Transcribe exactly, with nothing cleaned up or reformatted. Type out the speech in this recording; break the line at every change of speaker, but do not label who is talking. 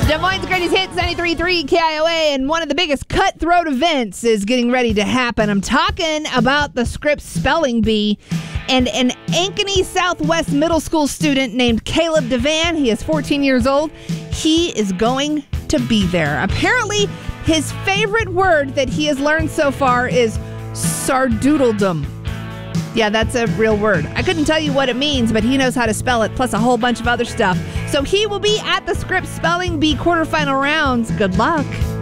Des Moines' greatest hits, ninety-three point three K I O A, and one of the biggest cutthroat events is getting ready to happen. I'm talking about the Scripps Spelling Bee and an Ankeny Southwest Middle School student named Caleb Devan. He is fourteen years old. He is going to be there. Apparently, his favorite word that he has learned so far is sardoodledom. Yeah, that's a real word. I couldn't tell you what it means, but he knows how to spell it, plus a whole bunch of other stuff. So he will be at the Scripps Spelling Bee quarterfinal rounds. Good luck.